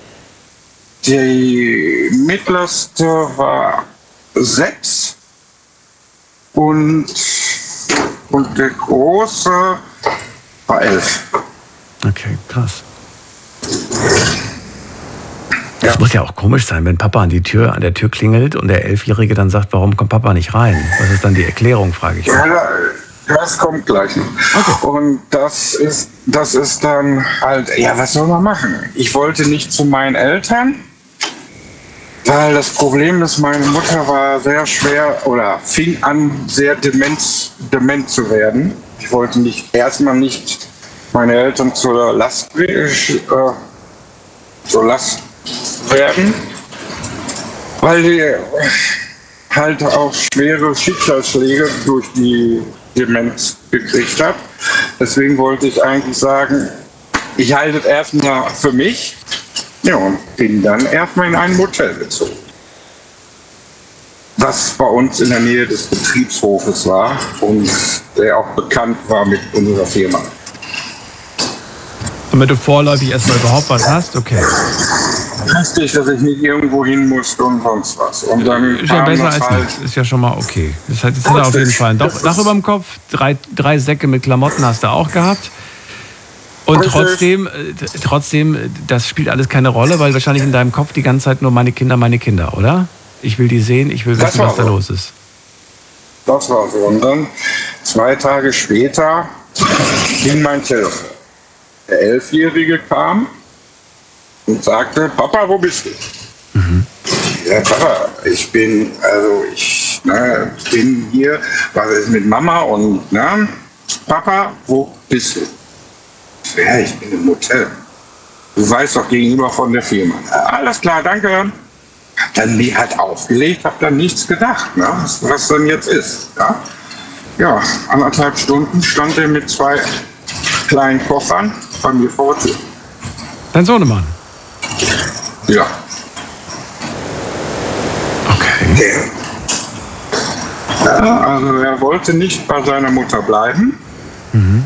Die mittlerste war sechs. Und, und der große war elf. Okay, krass. Das ja. muss ja auch komisch sein, wenn Papa an die Tür, an der Tür klingelt und der Elfjährige dann sagt, warum kommt Papa nicht rein? Was ist dann die Erklärung, frage ich mich. Ja, das kommt gleich noch. Okay. Und das ist, das ist dann halt, ja, was soll man machen? Ich wollte nicht zu meinen Eltern, weil das Problem ist, meine Mutter war sehr schwer oder fing an, sehr dement, dement zu werden. Ich wollte nicht erstmal nicht meine Eltern zur Last, äh, zur Last werden, weil die halt auch schwere Schicksalsschläge durch die Demenz gekriegt hat. Deswegen wollte ich eigentlich sagen, ich halte es erstmal für mich. Ja, und bin dann erstmal in ein Motel gezogen. Was bei uns in der Nähe des Betriebshofes war und der auch bekannt war mit unserer Firma. Damit du vorläufig erstmal überhaupt was hast, okay. Richtig, dass ich nicht irgendwo hin musste und sonst was. Und dann ist ja besser als halt nichts, ist ja schon mal okay. Das hat, das hat auf jeden Fall ein Dach, Dach über dem Kopf, drei, drei Säcke mit Klamotten hast du auch gehabt. Und trotzdem, trotzdem, das spielt alles keine Rolle, weil wahrscheinlich in deinem Kopf die ganze Zeit nur meine Kinder, meine Kinder, oder? Ich will die sehen, ich will wissen, was da los ist. Das war so. Und dann, zwei Tage später, ging mein Telefon. Der Elfjährige kam und sagte, Papa, wo bist du? Mhm. Ja, Papa, ich bin, also ich ne, bin hier, was ist mit Mama und, ne, Papa, wo bist du? Ja, ich bin im Hotel. Du weißt doch gegenüber von der Firma. Alles klar, danke. Hab dann nie halt aufgelegt, hab dann nichts gedacht, ne, was, was dann jetzt ist. Ja? Ja, anderthalb Stunden stand er mit zwei kleinen Koffern bei mir vor der Tür. Dein Sohnemann? Ja. Okay. Ja, also er wollte nicht bei seiner Mutter bleiben. Mhm.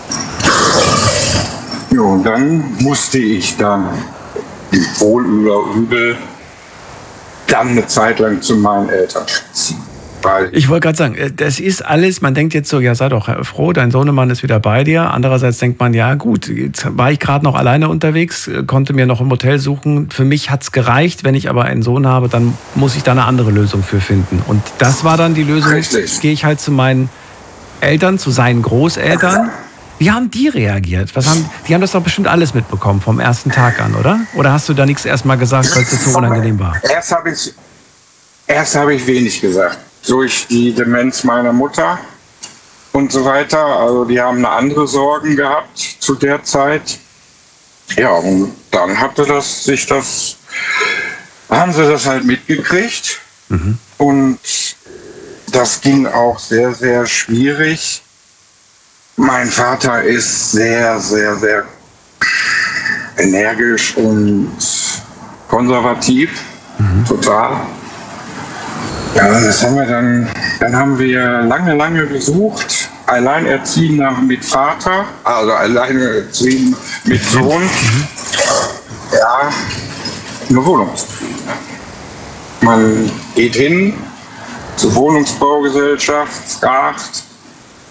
Ja, und dann musste ich dann wohl über übel dann eine Zeit lang zu meinen Eltern ziehen. Weil ich wollte gerade sagen, das ist alles, man denkt jetzt so, ja, sei doch froh, dein Sohnemann ist wieder bei dir. Andererseits denkt man, ja gut, jetzt war ich gerade noch alleine unterwegs, konnte mir noch ein Hotel suchen. Für mich hat's gereicht. Wenn ich aber einen Sohn habe, dann muss ich da eine andere Lösung für finden. Und das war dann die Lösung. Richtig. Gehe ich halt zu meinen Eltern, zu seinen Großeltern. Wie haben die reagiert? Was haben, die haben das doch bestimmt alles mitbekommen vom ersten Tag an, oder? Oder hast du da nichts erstmal gesagt, weil es dir zu unangenehm war? Erst habe ich, erst habe ich wenig gesagt. Durch die Demenz meiner Mutter und so weiter. Also die haben eine andere Sorgen gehabt zu der Zeit. Ja, und dann hatte das sich das, haben sie das halt mitgekriegt. Mhm. Und das ging auch sehr, sehr schwierig. Mein Vater ist sehr, sehr, sehr energisch und konservativ. Mhm. Total. Ja, das haben wir dann, dann haben wir lange, lange gesucht. Alleinerziehender mit Vater, also alleinerziehend mit Sohn. Mhm. Ja, eine Wohnung zu kriegen. Man geht hin zur Wohnungsbaugesellschaft, fragt,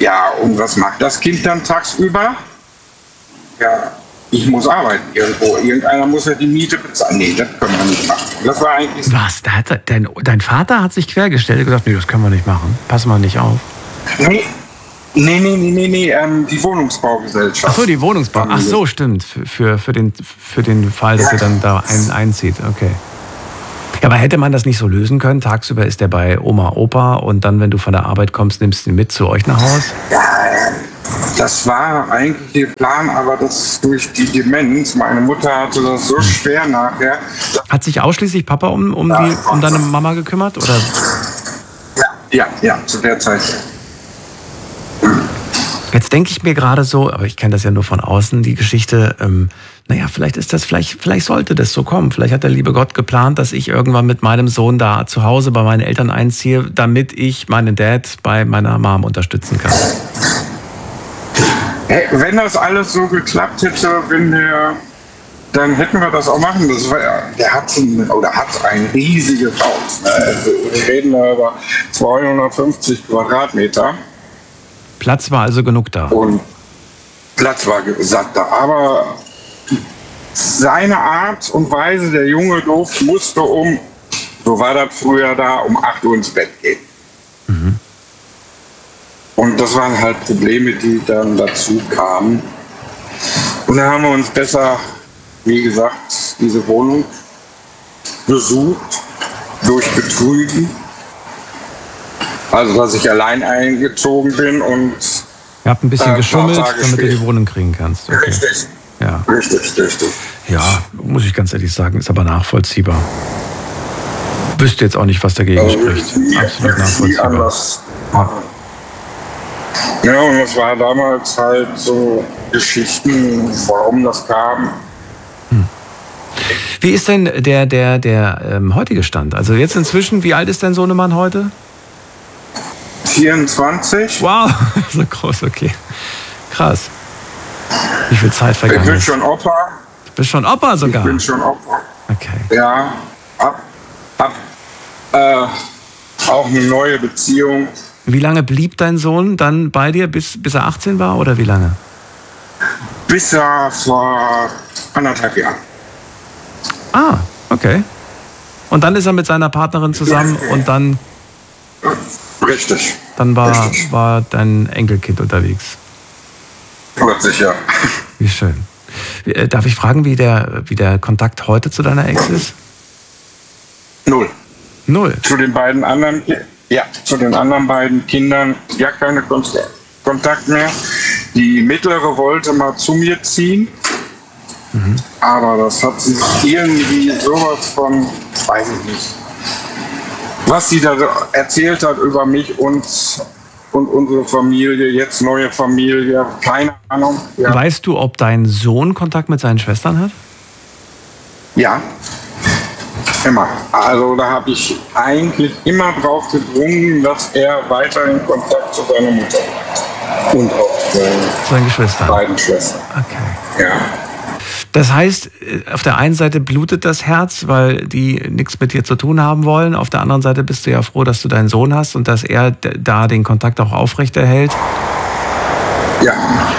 Ja, und was macht das Kind dann tagsüber? Ja, ich muss arbeiten irgendwo. Irgendeiner muss ja die Miete bezahlen. Nee, das können wir nicht machen. Das war eigentlich... Was? Da hat, dein, dein Vater hat sich quergestellt und gesagt, nee, das können wir nicht machen. Pass mal nicht auf. Nee, nee, nee, nee, nee, nee ähm, die Wohnungsbaugesellschaft. Ach so, die Wohnungsbau. Ach so, stimmt. Für, für, für, den, für den Fall, dass ja. er dann da ein, einzieht. Okay. Ja, aber hätte man das nicht so lösen können? Tagsüber ist der bei Oma, Opa und dann, wenn du von der Arbeit kommst, nimmst du ihn mit zu euch nach Haus? Ja, das war eigentlich der Plan, aber das durch die Demenz. Meine Mutter hatte das so schwer nachher. Hat sich ausschließlich Papa um, um, ja, die, um deine Mama gekümmert? Oder? Ja, ja, ja, zu der Zeit. Jetzt denke ich mir gerade so, aber ich kenne das ja nur von außen, die Geschichte, ähm, naja, vielleicht ist das, vielleicht, vielleicht sollte das so kommen. Vielleicht hat der liebe Gott geplant, dass ich irgendwann mit meinem Sohn da zu Hause bei meinen Eltern einziehe, damit ich meinen Dad bei meiner Mom unterstützen kann. Hey, wenn das alles so geklappt hätte, wenn der, dann hätten wir das auch machen. Das war, der hat ein, oder hat ein riesiges Haus. Also wir reden da über zweihundertfünfzig Quadratmeter. Platz war also genug da. Und Platz war satt da. Aber seine Art und Weise, der Junge durfte, musste um, so war das früher da, um acht Uhr ins Bett gehen. Mhm. Und das waren halt Probleme, die dann dazu kamen. Und dann haben wir uns besser, wie gesagt, diese Wohnung besucht, durch Betrügen. Also, dass ich allein eingezogen bin und... Ihr habt ein bisschen äh, geschummelt, damit später. Du die Wohnung kriegen kannst. Okay. Richtig. Ja. Richtig, richtig. Ja, muss ich ganz ehrlich sagen, ist aber nachvollziehbar. Wüsste jetzt auch nicht, was dagegen also, spricht. Nie, Absolut nachvollziehbar. Anders. Ja. Ja, und es war damals halt so Geschichten, warum das kam. Hm. Wie ist denn der, der, der ähm, heutige Stand? Also jetzt inzwischen, wie alt ist dein Sohnemann heute? vierundzwanzig. Wow, so groß, okay. Krass. Wie viel Zeit vergangen ist. Ich bin schon Opa. Du bist schon Opa sogar? Ich bin schon Opa. Okay. Ja, hab, hab äh, auch eine neue Beziehung. Wie lange blieb dein Sohn dann bei dir, bis, bis er achtzehn war oder wie lange? Bis er vor anderthalb Jahren. Ah, okay. Und dann ist er mit seiner Partnerin zusammen und dann... Richtig. Dann war, Richtig. war dein Enkelkind unterwegs. Plötzlich, ja. Wie schön. Darf ich fragen, wie der, wie der Kontakt heute zu deiner Ex ist? Null. Null? Zu den beiden anderen, ja, zu den anderen beiden Kindern ja keine Kontakt mehr. Die mittlere wollte mal zu mir ziehen, mhm. aber das hat sich irgendwie sowas von, weiß ich nicht, was sie da erzählt hat über mich und, und unsere Familie, jetzt neue Familie, keine Ahnung. Ja. Weißt du, ob dein Sohn Kontakt mit seinen Schwestern hat? Ja, immer. Also da habe ich eigentlich immer drauf gedrungen, dass er weiterhin Kontakt zu seiner Mutter hat. Und auch äh, seinen Geschwistern. Beiden Schwestern. Okay. Ja. Das heißt, auf der einen Seite blutet das Herz, weil die nichts mit dir zu tun haben wollen. Auf der anderen Seite bist du ja froh, dass du deinen Sohn hast und dass er da den Kontakt auch aufrechterhält. Ja.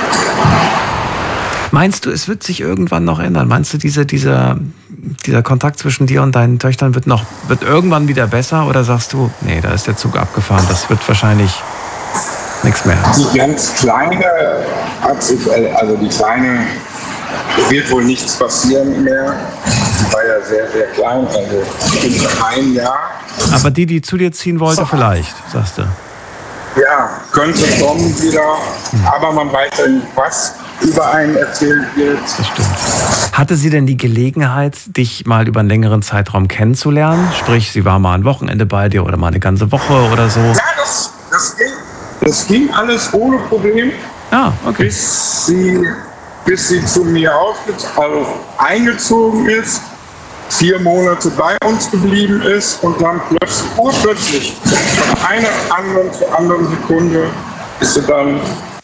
Meinst du, es wird sich irgendwann noch ändern? Meinst du, diese, dieser, dieser Kontakt zwischen dir und deinen Töchtern wird, noch, wird irgendwann wieder besser? Oder sagst du, nee, da ist der Zug abgefahren, das wird wahrscheinlich nichts mehr? Die ganz Kleine hat sich, also die Kleine, wird wohl nichts passieren mehr. Die war ja sehr, sehr klein, also in einem Jahr. Aber die, die zu dir ziehen wollte, vielleicht, sagst du? Ja, könnte kommen wieder, hm. aber man weiß ja nicht, was über einen erzählt wird. Das stimmt. Hatte sie denn die Gelegenheit, dich mal über einen längeren Zeitraum kennenzulernen? Sprich, sie war mal ein Wochenende bei dir oder mal eine ganze Woche oder so? Ja, das, das, ging, das ging alles ohne Problem. Ah, okay. Bis sie... bis sie zu mir also eingezogen ist, vier Monate bei uns geblieben ist und dann plötzlich, urplötzlich, von einer anderen zur anderen Sekunde ist sie dann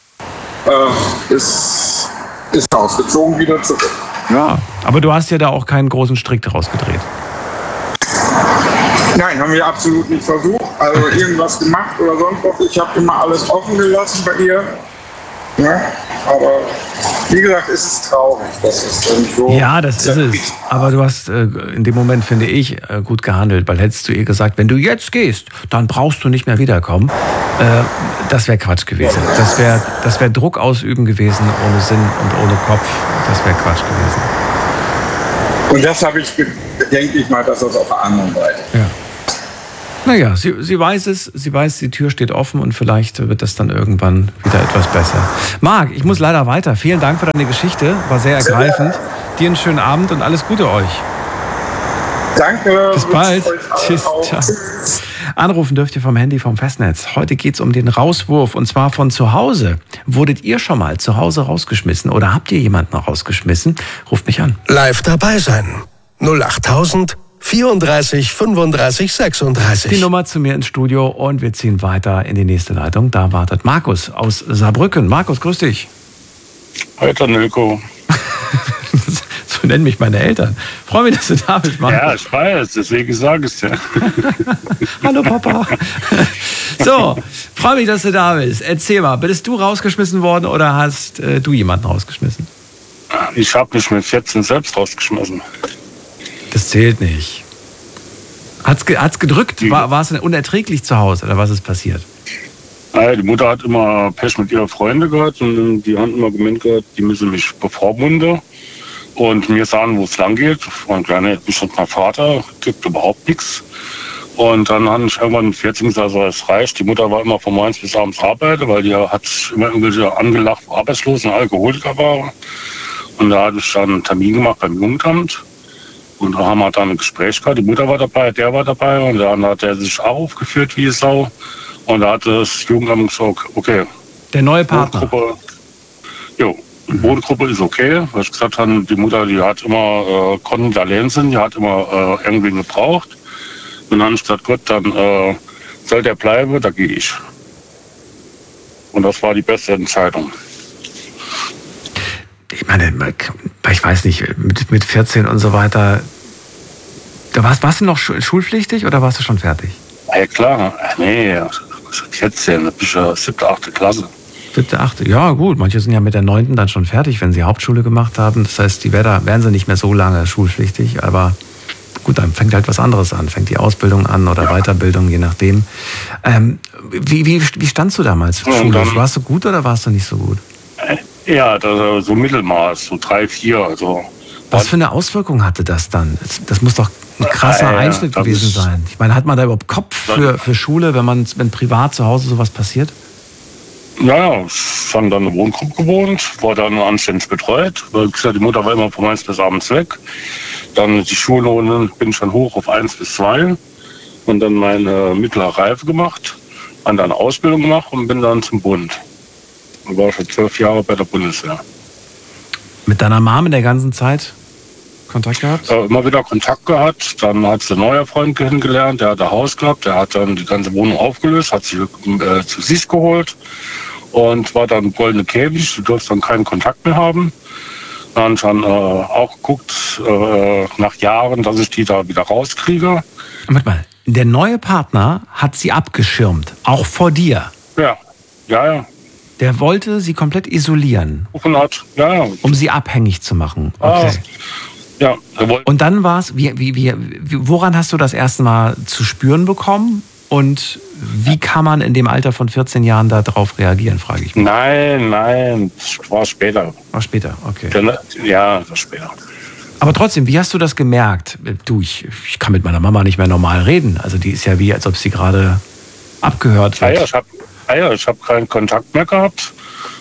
äh, ist, ist ausgezogen wieder zurück. Ja, aber du hast ja da auch keinen großen Strick draus gedreht. Nein, haben wir absolut nicht versucht. Also irgendwas gemacht oder sonst was. Ich habe immer alles offen gelassen bei ihr. Ja, aber wie gesagt, es ist traurig. Das ist dann so. Ja, das ist es. Aber du hast äh, in dem Moment, finde ich, äh, gut gehandelt, weil hättest du ihr gesagt, wenn du jetzt gehst, dann brauchst du nicht mehr wiederkommen. Äh, das wäre Quatsch gewesen. Das wäre das wär Druck ausüben gewesen, ohne Sinn und ohne Kopf. Das wäre Quatsch gewesen. Und das habe ich, denke ich mal, dass das auf der anderen Seite. Ja. Naja, sie, sie weiß es, sie weiß, die Tür steht offen und vielleicht wird das dann irgendwann wieder etwas besser. Marc, ich muss leider weiter. Vielen Dank für deine Geschichte, war sehr ergreifend. Dir einen schönen Abend und alles Gute euch. Danke. Bis bald. Tschüss. Ciao. Anrufen dürft ihr vom Handy vom Festnetz. Heute geht's um den Rauswurf und zwar von zu Hause. Wurdet ihr schon mal zu Hause rausgeschmissen oder habt ihr jemanden rausgeschmissen? Ruft mich an. Live dabei sein. null acht tausend vierunddreißig fünfunddreißig sechsunddreißig. Die Nummer zu mir ins Studio und wir ziehen weiter in die nächste Leitung. Da wartet Markus aus Saarbrücken. Markus, grüß dich. Hi, Tanilko. So nennen mich meine Eltern. Freue mich, dass du da bist, Markus. Ja, ich weiß, deswegen sage ich es ja. Hallo, Papa. So, freue mich, dass du da bist. Erzähl mal, bist du rausgeschmissen worden oder hast äh, du jemanden rausgeschmissen? Ich habe mich mit vierzehn selbst rausgeschmissen. Das zählt nicht. Hat's, ge- hat's gedrückt? War, war es unerträglich zu Hause oder was ist passiert? Ja, die Mutter hat immer Pech mit ihrer Freunde gehabt und die haben immer gemeint gehabt, die müssen mich bevormunden und mir sagen, wo es lang geht. Und ja, ne, ich bin mein Vater, gibt überhaupt nichts. Und dann habe ich irgendwann mit vierzehn gesagt, also, es reicht. Die Mutter war immer von morgens bis abends arbeiten, weil die hat immer irgendwelche angelacht, Arbeitslosen, Alkoholiker waren. Und da hatte ich dann einen Termin gemacht beim Jugendamt. Und da haben wir dann ein Gespräch gehabt. Die Mutter war dabei, der war dabei. Und dann hat er sich auch aufgeführt wie Sau. Und da hat das Jugendamt gesagt, okay. Der neue Partner. Wohngruppe, jo, die Wohngruppe ist okay. Weil ich gesagt habe, die Mutter, die hat immer, äh, konnte nicht allein sein, die hat immer äh, irgendwen gebraucht. Und dann habe ich gesagt, gut, dann äh, soll der bleiben, da gehe ich. Und das war die beste Entscheidung. Ich meine, ich weiß nicht, mit, mit vierzehn und so weiter. Da warst, warst du noch schulpflichtig oder warst du schon fertig? Ja klar, nee, vierzehn, das ist ja siebte, achte Klasse. Siebte, achte, ja gut, manche sind ja mit der neunten dann schon fertig, wenn sie Hauptschule gemacht haben. Das heißt, die wären, wären sie nicht mehr so lange schulpflichtig, aber gut, dann fängt halt was anderes an, fängt die Ausbildung an oder Weiterbildung, je nachdem. Ähm, wie, wie, wie standst du damals schulisch? Warst du gut oder warst du nicht so gut? Ja, das, so Mittelmaß, so drei, vier. Also. Was für eine Auswirkung hatte das dann? Das muss doch ein krasser ja, Einschnitt ja, gewesen sein. Ich meine, hat man da überhaupt Kopf für, für Schule, wenn man wenn privat zu Hause sowas passiert? Ja, ich habe dann in einer Wohngruppe gewohnt, war dann anständig betreut. Weil gesagt, die Mutter war immer von morgens bis abends weg. Dann die Schulnoten bin ich dann hoch auf eins bis zwei. Und dann meine mittlere Reife gemacht, habe dann eine Ausbildung gemacht und bin dann zum Bund. Ich war schon zwölf Jahre bei der Bundeswehr. Mit deiner Mom in der ganzen Zeit Kontakt gehabt? Äh, immer wieder Kontakt gehabt. Dann hat sie einen neuen Freund kennengelernt, der hat ein Haus gehabt, der hat dann die ganze Wohnung aufgelöst, hat sie äh, zu sich geholt und war dann goldene Käfig. Du durfst dann keinen Kontakt mehr haben. Dann habe ich dann äh, auch geguckt, äh, nach Jahren, dass ich die da wieder rauskriege. Warte mal, der neue Partner hat sie abgeschirmt, auch vor dir? Ja, ja, ja. Der wollte sie komplett isolieren, Hat, ja, ja. um sie abhängig zu machen. Okay. Ah, ja, er wollte. Und dann war es, wie, wie, wie, woran hast du das erste Mal zu spüren bekommen? Und wie kann man in dem Alter von vierzehn Jahren darauf reagieren, frage ich mich. Nein, nein, das war später. War später, okay. Ja, das war später. Aber trotzdem, wie hast du das gemerkt? Du, ich, ich kann mit meiner Mama nicht mehr normal reden. Also die ist ja wie, als ob sie gerade abgehört wird. Ja, ja, ich habe ja, ich hab keinen Kontakt mehr gehabt.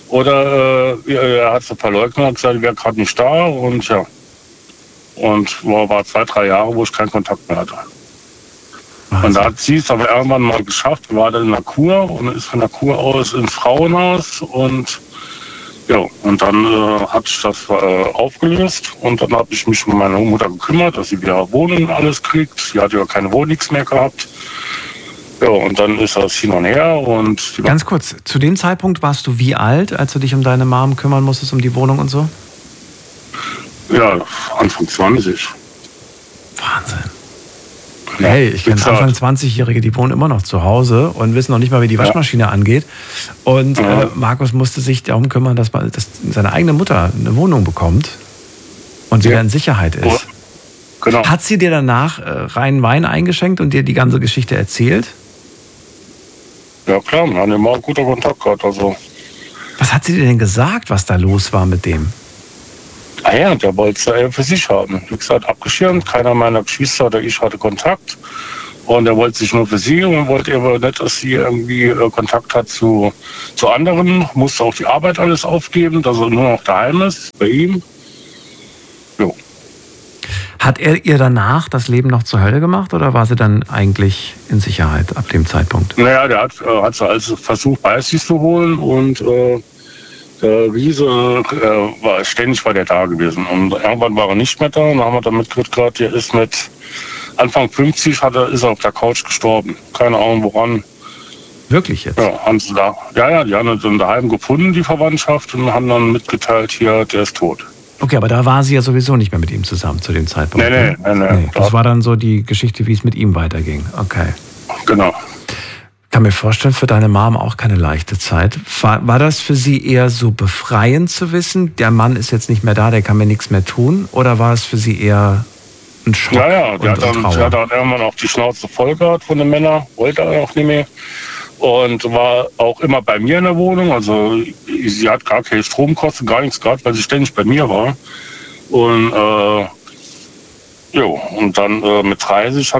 Oder äh, er hat sie verleugnet und gesagt, ich wäre gerade nicht da. Und ja, und war, war zwei, drei Jahre, wo ich keinen Kontakt mehr hatte. Wahnsinn. Und da hat sie es aber irgendwann mal geschafft, war dann in der Kur und ist von der Kur aus ins Frauenhaus. Und ja, und dann äh, hat sich das äh, aufgelöst. Und dann habe ich mich um meine Mutter gekümmert, dass sie wieder Wohnung und alles kriegt. Sie hat ja keine Wohnung mehr gehabt. Ja, und dann ist das hin und her. Und ganz kurz, zu dem Zeitpunkt warst du wie alt, als du dich um deine Mom kümmern musstest, um die Wohnung und so? Ja, Anfang zwanzig. Wahnsinn. hey, ich kenne Anfang zwanzigjährige, die wohnen immer noch zu Hause und wissen noch nicht mal, wie die Waschmaschine ja. angeht. Und ja. äh, Markus musste sich darum kümmern, dass, man, dass seine eigene Mutter eine Wohnung bekommt und wieder ja. in Sicherheit ist. Genau. Hat sie dir danach äh, reinen Wein eingeschenkt und dir die ganze Geschichte erzählt? Ja klar, wir haben immer guter Kontakt gehabt. Also. Was hat sie dir denn gesagt, was da los war mit dem? Ah ja, der wollte es für sich haben. Wie gesagt, abgeschirmt. Keiner meiner Geschwister oder ich hatte Kontakt. Und er wollte sich nur für sie und wollte aber nicht, dass sie irgendwie äh, Kontakt hat zu, zu anderen. Musste auch die Arbeit alles aufgeben, dass er nur noch daheim ist, bei ihm. Jo. Hat er ihr danach das Leben noch zur Hölle gemacht oder war sie dann eigentlich in Sicherheit ab dem Zeitpunkt? Naja, der hat, äh, hat sie also versucht, bei sich zu holen und äh, der Riese äh, war ständig bei der da gewesen. Und irgendwann war er nicht mehr da und dann haben wir dann mitgekriegt, der ist mit Anfang fünfzig, hat er, ist er auf der Couch gestorben. Keine Ahnung woran. Wirklich jetzt? Ja, haben sie da. Ja, ja, die haben ihn dann daheim gefunden, die Verwandtschaft, und haben dann mitgeteilt, hier, der ist tot. Okay, aber da war sie ja sowieso nicht mehr mit ihm zusammen zu dem Zeitpunkt. Nee, nee, nee. nee, nee. Das war dann so die Geschichte, wie es mit ihm weiterging. Okay. Genau. Ich kann mir vorstellen, für deine Mom auch keine leichte Zeit. War, war das für sie eher so befreiend zu wissen, der Mann ist jetzt nicht mehr da, der kann mir nichts mehr tun? Oder war es für sie eher ein Schock? Ja, ja, und der hat, dann, der hat dann irgendwann auch die Schnauze voll gehabt von den Männern, wollte er auch nicht mehr. Und war auch immer bei mir in der Wohnung. Also sie hat gar keine Stromkosten, gar nichts gehabt, weil sie ständig bei mir war. Und, äh, jo, und dann äh, mit dreißig haben